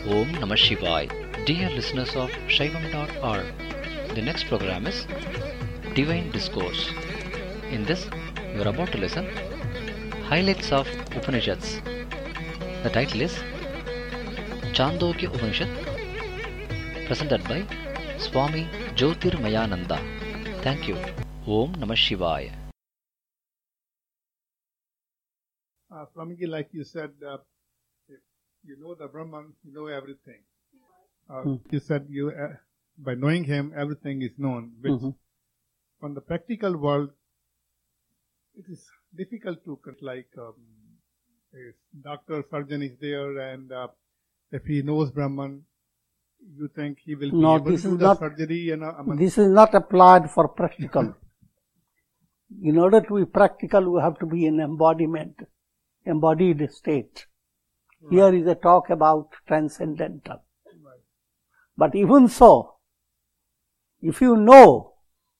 Om Namah Shivaya. Dear listeners of Shaivam.org, the next program is Divine Discourse. In this, you are about to listen Highlights of Upanishads. The title is Chandogya Upanishad, presented by Swami Jyotirmayananda. Thank you. Om Namah Shivaya. Swamiji, like you said, if you know the Brahman, you know everything. You said by knowing him, everything is known. Which, from the practical world, it is difficult to like a doctor, surgeon is there, and if he knows Brahman, you think he will be able to do the surgery? This is not applied for practical. In order to be practical, we have to be in embodied state. Right. Here is a talk about transcendental. Right. But even so, if you know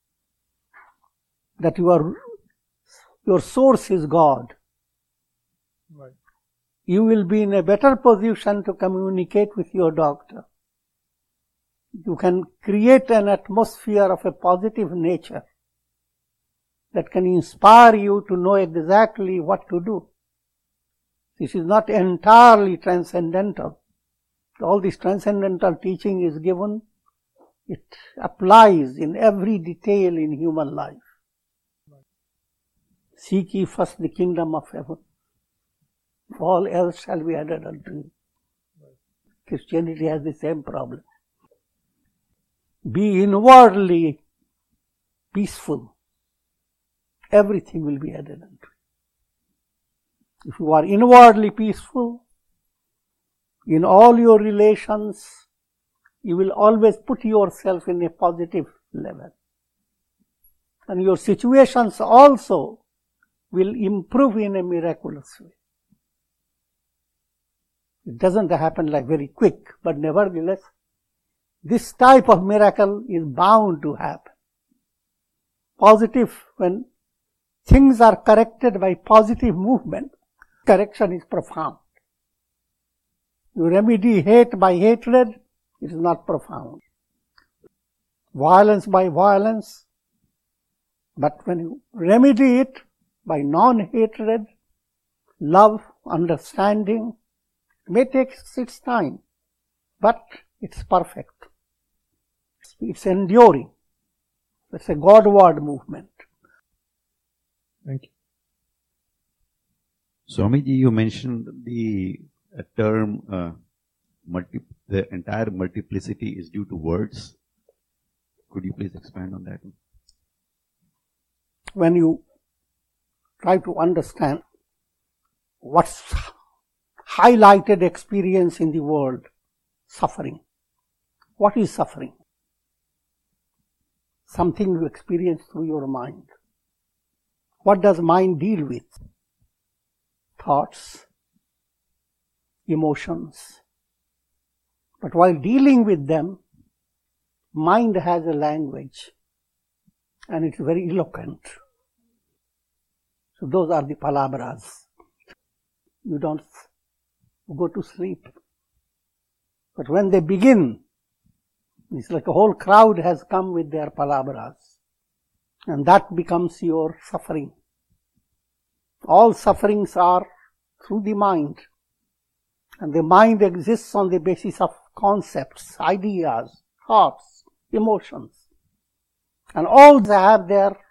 that your source is God, right, you will be in a better position to communicate with your doctor. You can create an atmosphere of a positive nature that can inspire you to know exactly what to do. This is not entirely transcendental. All this transcendental teaching is given. It applies in every detail in human life. Seek ye first the kingdom of heaven. All else shall be added unto you. Christianity has the same problem. Be inwardly peaceful. Everything will be added unto you. If you are inwardly peaceful, in all your relations, you will always put yourself in a positive level. And your situations also will improve in a miraculous way. It doesn't happen like very quick, but nevertheless, this type of miracle is bound to happen. Positive, when things are corrected by positive movement, correction is profound. You remedy hate by hatred, it is not profound. Violence by violence, but when you remedy it by non-hatred, love, understanding, it may take its time, but it's perfect. It's enduring. It's a Godward movement. Thank you. Swamiji, you mentioned the term the entire multiplicity is due to words. Could you please expand on that? When you try to understand what's highlighted experience in the world, suffering. What is suffering? Something you experience through your mind. What does mind deal with? Thoughts, emotions. But while dealing with them, mind has a language and it's very eloquent. So those are the palabras. You don't go to sleep. But when they begin, it's like a whole crowd has come with their palabras. And that becomes your suffering. All sufferings are through the mind. And the mind exists on the basis of concepts, ideas, thoughts, emotions. And all they have their